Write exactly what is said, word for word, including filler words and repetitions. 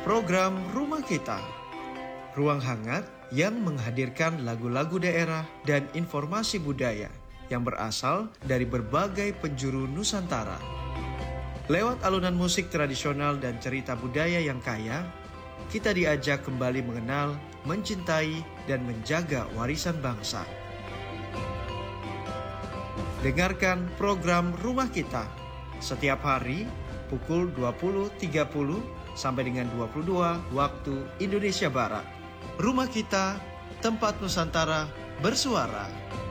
program Rumah Kita, ruang hangat yang menghadirkan lagu-lagu daerah dan informasi budaya yang berasal dari berbagai penjuru Nusantara. Lewat alunan musik tradisional dan cerita budaya yang kaya, kita diajak kembali mengenal, mencintai, dan menjaga warisan bangsa. Dengarkan program Rumah Kita setiap hari pukul dua puluh tiga puluh sampai dengan dua puluh dua waktu Indonesia Barat. Rumah Kita, tempat Nusantara bersuara.